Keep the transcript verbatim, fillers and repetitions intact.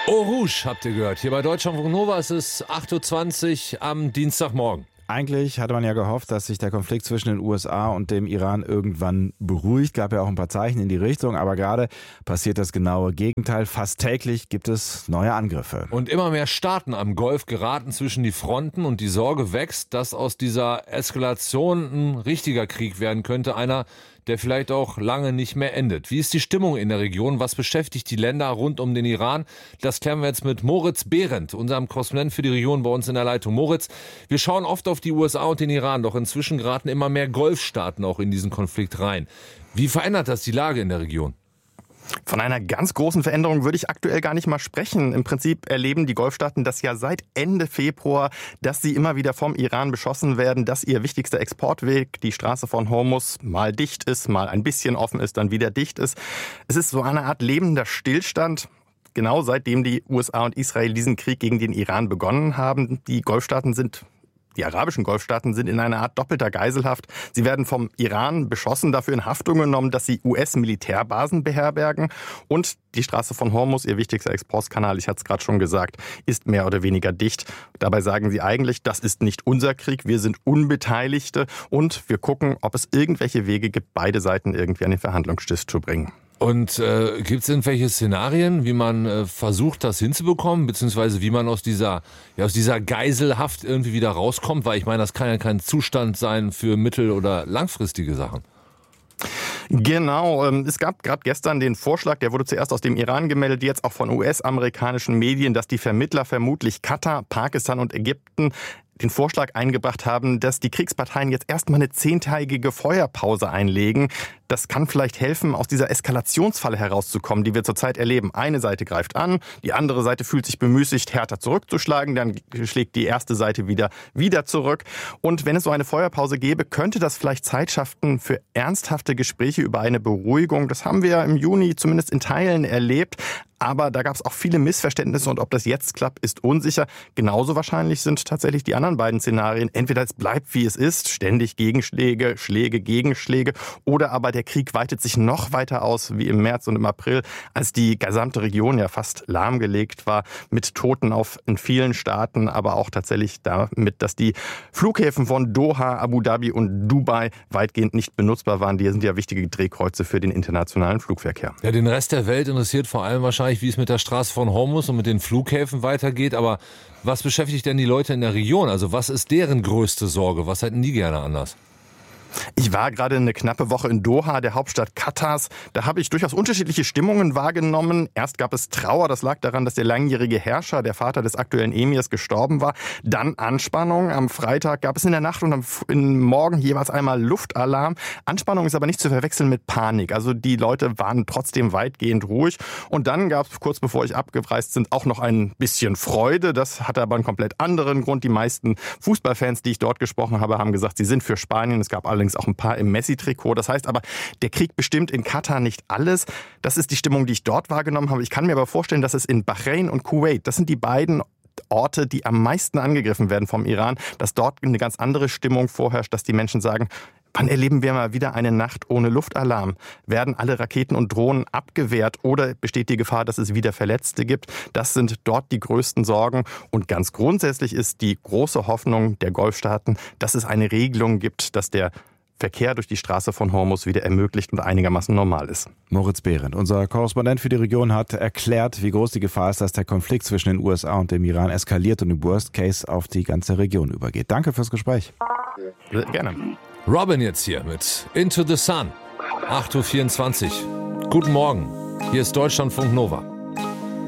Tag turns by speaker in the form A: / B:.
A: Eau Rouge habt ihr gehört. Hier bei Deutschlandfunk Nova ist es acht Uhr zwanzig am Dienstagmorgen.
B: Eigentlich hatte man ja gehofft, dass sich der Konflikt zwischen den U S A und dem Iran irgendwann beruhigt. Gab ja auch ein paar Zeichen in die Richtung, aber gerade passiert das genaue Gegenteil. Fast täglich gibt es neue Angriffe.
A: Und immer mehr Staaten am Golf geraten zwischen die Fronten und die Sorge wächst, dass aus dieser Eskalation ein richtiger Krieg werden könnte. Einer, der vielleicht auch lange nicht mehr endet. Wie ist die Stimmung in der Region? Was beschäftigt die Länder rund um den Iran? Das klären wir jetzt mit Moritz Behrendt, unserem Korrespondent für die Region bei uns in der Leitung. Moritz, wir schauen oft auf die U S A und den Iran, doch inzwischen geraten immer mehr Golfstaaten auch in diesen Konflikt rein. Wie verändert das die Lage in der Region?
C: Von einer ganz großen Veränderung würde ich aktuell gar nicht mal sprechen. Im Prinzip erleben die Golfstaaten das ja seit Ende Februar, dass sie immer wieder vom Iran beschossen werden, dass ihr wichtigster Exportweg, die Straße von Hormuz, mal dicht ist, mal ein bisschen offen ist, dann wieder dicht ist. Es ist so eine Art lebender Stillstand. Genau seitdem die U S A und Israel diesen Krieg gegen den Iran begonnen haben. Die Golfstaaten sind Die arabischen Golfstaaten sind in einer Art doppelter Geiselhaft. Sie werden vom Iran beschossen, dafür in Haftung genommen, dass sie U S-Militärbasen beherbergen. Und die Straße von Hormuz, ihr wichtigster Exportkanal, ich hatte es gerade schon gesagt, ist mehr oder weniger dicht. Dabei sagen sie eigentlich, das ist nicht unser Krieg, wir sind Unbeteiligte und wir gucken, ob es irgendwelche Wege gibt, beide Seiten irgendwie an den Verhandlungstisch zu bringen.
A: Und äh, gibt es irgendwelche Szenarien, wie man äh, versucht, das hinzubekommen, beziehungsweise wie man aus dieser, ja, aus dieser Geiselhaft irgendwie wieder rauskommt? Weil ich meine, das kann ja kein Zustand sein für mittel- oder langfristige Sachen.
C: Genau, es gab gerade gestern den Vorschlag, der wurde zuerst aus dem Iran gemeldet, jetzt auch von U S-amerikanischen Medien, dass die Vermittler vermutlich Katar, Pakistan und Ägypten den Vorschlag eingebracht haben, dass die Kriegsparteien jetzt erstmal eine zehntägige Feuerpause einlegen. Das kann vielleicht helfen, aus dieser Eskalationsfalle herauszukommen, die wir zurzeit erleben. Eine Seite greift an, die andere Seite fühlt sich bemüßigt, härter zurückzuschlagen, dann schlägt die erste Seite wieder, wieder zurück. Und wenn es so eine Feuerpause gäbe, könnte das vielleicht Zeit schaffen für ernsthafte Gespräche über eine Beruhigung. Das haben wir im Juni zumindest in Teilen erlebt. Aber da gab es auch viele Missverständnisse und ob das jetzt klappt, ist unsicher. Genauso wahrscheinlich sind tatsächlich die anderen beiden Szenarien. Entweder es bleibt, wie es ist, ständig Gegenschläge, Schläge, Gegenschläge, oder aber der Krieg weitet sich noch weiter aus, wie im März und im April, als die gesamte Region ja fast lahmgelegt war, mit Toten auf in vielen Staaten, aber auch tatsächlich damit, dass die Flughäfen von Doha, Abu Dhabi und Dubai weitgehend nicht benutzbar waren. Die sind ja wichtige Drehkreuze für den internationalen Flugverkehr.
A: Ja, den Rest der Welt interessiert vor allem wahrscheinlich, wie es mit der Straße von Hormuz und mit den Flughäfen weitergeht. Aber was beschäftigt denn die Leute in der Region? Also was ist deren größte Sorge? Was hätten die gerne anders?
C: Ich war gerade eine knappe Woche in Doha, der Hauptstadt Katars. Da habe ich durchaus unterschiedliche Stimmungen wahrgenommen. Erst gab es Trauer, das lag daran, dass der langjährige Herrscher, der Vater des aktuellen Emirs, gestorben war. Dann Anspannung. Am Freitag gab es in der Nacht und am Morgen jeweils einmal Luftalarm. Anspannung ist aber nicht zu verwechseln mit Panik. Also die Leute waren trotzdem weitgehend ruhig. Und dann gab es, kurz bevor ich abgereist bin, auch noch ein bisschen Freude. Das hatte aber einen komplett anderen Grund. Die meisten Fußballfans, die ich dort gesprochen habe, haben gesagt, sie sind für Spanien. Es gab allerdings auch ein paar im Messi-Trikot. Das heißt aber, der Krieg bestimmt in Katar nicht alles. Das ist die Stimmung, die ich dort wahrgenommen habe. Ich kann mir aber vorstellen, dass es in Bahrain und Kuwait, das sind die beiden Orte, die am meisten angegriffen werden vom Iran, dass dort eine ganz andere Stimmung vorherrscht, dass die Menschen sagen, wann erleben wir mal wieder eine Nacht ohne Luftalarm? Werden alle Raketen und Drohnen abgewehrt oder besteht die Gefahr, dass es wieder Verletzte gibt? Das sind dort die größten Sorgen. Und ganz grundsätzlich ist die große Hoffnung der Golfstaaten, dass es eine Regelung gibt, dass der Verkehr durch die Straße von Hormuz wieder ermöglicht und einigermaßen normal ist.
B: Moritz Behrendt, unser Korrespondent für die Region, hat erklärt, wie groß die Gefahr ist, dass der Konflikt zwischen den U S A und dem Iran eskaliert und im Worst Case auf die ganze Region übergeht. Danke fürs Gespräch.
C: Gerne.
A: Robin jetzt hier mit Into the Sun. acht Uhr vierundzwanzig. Guten Morgen. Hier ist Deutschlandfunk Nova.